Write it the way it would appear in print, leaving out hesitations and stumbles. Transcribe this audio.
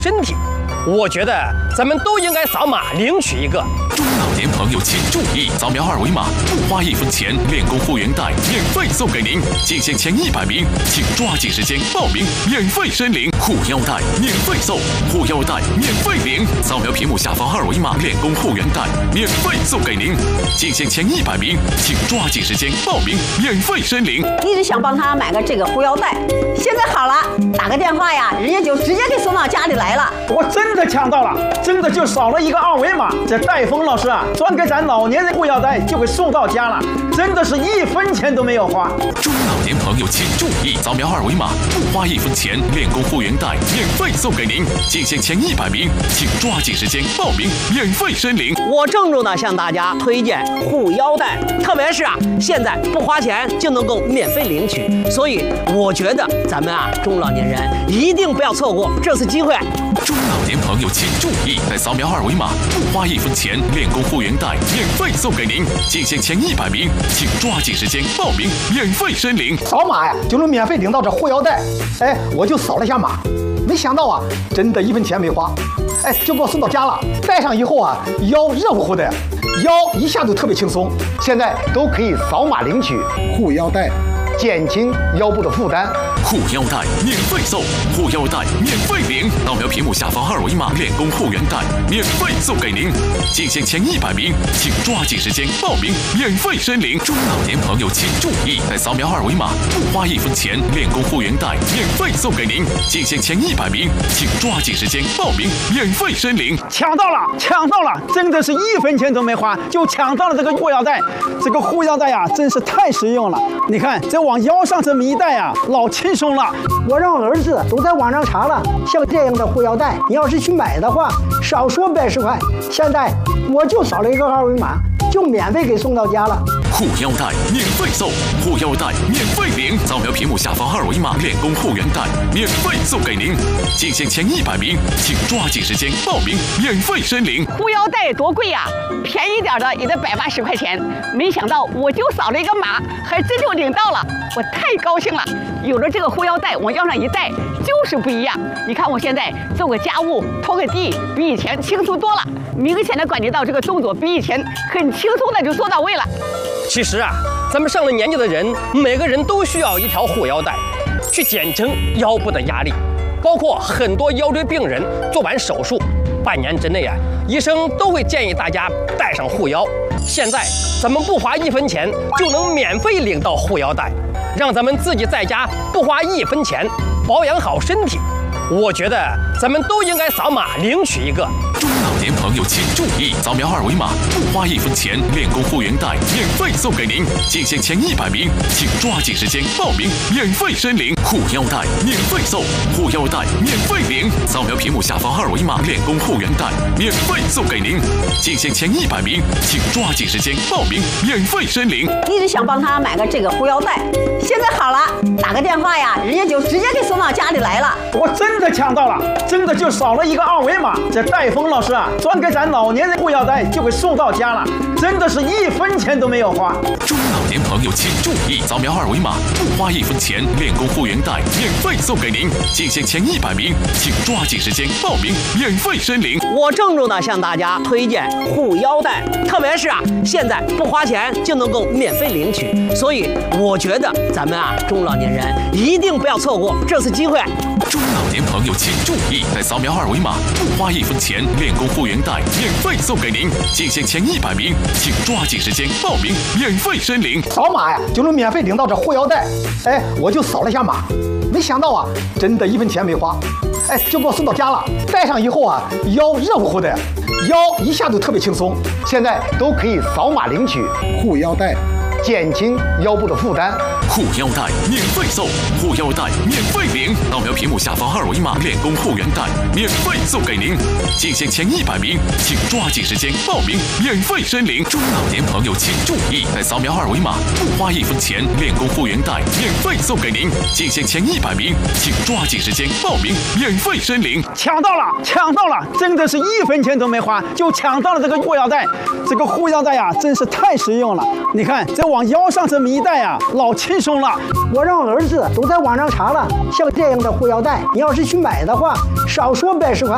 身体。我觉得咱们都应该扫码领取一个。 中老年朋友请注意，扫描二维码，不花1分钱，练功复原带免费送给您。仅限前100名，请抓紧时间报名，免费申领护腰带，免费送护腰带，免费领。扫描屏幕下方二维码，练功复原带免费送给您。仅限前100名，请抓紧时间报名，免费申领。 一直想帮他买个这个护腰带，现在好了，打个电话呀，人家就直接给送到家里来了。 我真的抢到了，真的就扫了一个二维码，这戴峰老师啊，专给咱老年人护腰带就给送到家了，真的是1分钱都没有花。 中老年朋友请注意，扫描二维码，不花1分钱，练功复原带免费送给您。仅限前100名，请抓紧时间报名，免费申领。 我郑重的向大家推荐护腰带，特别是现在不花钱就能够免费领取，所以我觉得咱们中老年人一定不要错过这次机会。 中老年朋友请注意，在扫描二维码，不花1分钱，练功复原带免费送给您。仅限前100名，请抓紧时间报名，免费申领。 扫码呀，就能免费领到这护腰带。哎，我就扫了一下码，没想到真的1分钱没花，哎，就给我送到家了。戴上以后腰热乎乎的，腰一下就特别轻松。现在都可以扫码领取护腰带，减轻腰部的负担。 护腰带免费送，护腰带免费领。扫描屏幕下方二维码，练功复原带免费送给您。仅限前100名，请抓紧时间报名，免费申领。中老年朋友请注意，在扫描二维码，不花1分钱，练功复原带免费送给您。仅限前100名，请抓紧时间报名，免费申领。 抢到了，抢到了，真的是1分钱都没花就抢到了这个护腰带。这个护腰带呀，真是太实用了。你看，这往腰上这么一戴呀，老轻松了。 我让儿子都在网上查了，像这样的护腰带，你要是去买的话，少说80块。现在我就扫了一个二维码，就免费给送到家了。 护腰带免费送，护腰带免费领。扫描屏幕下方二维码，练功复原带免费送给您。仅限前100名，请抓紧时间报名，免费申领。 护腰带多贵呀，便宜点的也得180块钱。没想到我就扫了一个码，还真就领到了，我太高兴了。有了这个护腰带，往腰上一戴就是不一样。你看我现在做个家务、拖个地，比以前轻松多了。明显的感觉到这个动作比以前很轻松的就做到位了。 其实咱们上了年纪的人，每个人都需要一条护腰带，去减轻腰部的压力。包括很多腰椎病人做完手术，半年之内医生都会建议大家带上护腰。现在咱们不花1分钱就能免费领到护腰带，让咱们自己在家不花1分钱保养好身体。我觉得咱们都应该扫码领取一个。 中老年朋友请注意，扫描二维码，不花1分钱，练功复原带免费送给您。仅限前100名，请抓紧时间报名，免费申领护腰带，免费送护腰带，免费领。扫描屏幕下方二维码，练功复原带免费送给您。仅限前100名，请抓紧时间报名，免费申领。 一直想帮他买个这个护腰带，现在好了，打个电话呀，人家就直接给送到家里来了。 我真的抢到了，真的就扫了一个二维码，这戴峰老师啊，专给咱老年人护腰带就给送到家了，真的是1分钱都没有花。 中老年朋友请注意，扫描二维码，不花1分钱，练功复原带免费送给您。仅限前100名，请抓紧时间报名，免费申领。 我郑重的向大家推荐护腰带，特别是现在不花钱就能够免费领取，所以我觉得咱们中老年人一定不要错过这次机会。 中老年朋友请注意，在扫描二维码，不花1分钱，练功复原带免费送给您。仅限前100名，请抓紧时间报名，免费申领。 扫码呀，就能免费领到这护腰带。哎，我就扫了一下码，没想到真的1分钱没花，哎，就给我送到家了。戴上以后腰热乎乎的，腰一下就特别轻松。现在都可以扫码领取护腰带，减轻腰部的负担。 护腰带免费送，护腰带免费领。扫描屏幕下方二维码，练功复原带免费送给您。仅限前100名，请抓紧时间报名，免费申领。中老年朋友请注意，在扫描二维码，不花1分钱，练功复原带免费送给您。仅限前100名，请抓紧时间报名，免费申领。 抢到了，抢到了，真的是1分钱都没花就抢到了这个护腰带。这个护腰带呀，真是太实用了。你看，这往腰上这么一戴呀，老轻松了。 我让儿子都在网上查了，像这样的护腰带，你要是去买的话，少说80块。